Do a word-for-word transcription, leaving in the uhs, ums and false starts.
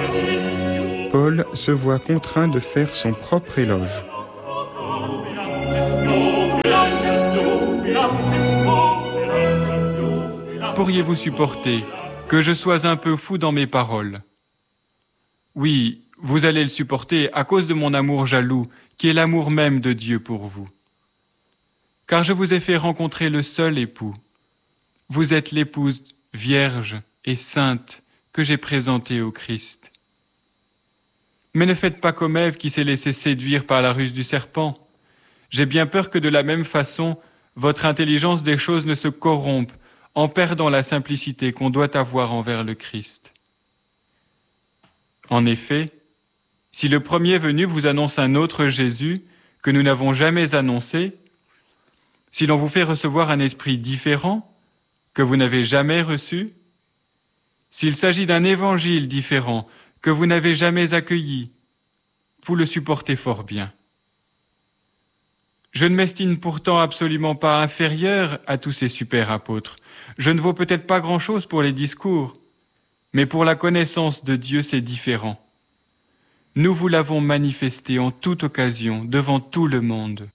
Paul se voit contraint de faire son propre éloge. Pourriez-vous supporter que je sois un peu fou dans mes paroles? Oui, vous allez le supporter à cause de mon amour jaloux, qui est l'amour même de Dieu pour vous. Car je vous ai fait rencontrer le seul époux. Vous êtes l'épouse vierge et sainte que j'ai présentée au Christ. Mais ne faites pas comme Ève qui s'est laissée séduire par la ruse du serpent. J'ai bien peur que de la même façon, votre intelligence des choses ne se corrompe en perdant la simplicité qu'on doit avoir envers le Christ. En effet, si le premier venu vous annonce un autre Jésus que nous n'avons jamais annoncé, si l'on vous fait recevoir un esprit différent que vous n'avez jamais reçu, s'il s'agit d'un évangile différent que vous n'avez jamais accueilli, vous le supportez fort bien. Je ne m'estime pourtant absolument pas inférieur à tous ces super apôtres. Je ne vaux peut-être pas grand-chose pour les discours, mais pour la connaissance de Dieu, c'est différent. Nous vous l'avons manifesté en toute occasion, devant tout le monde.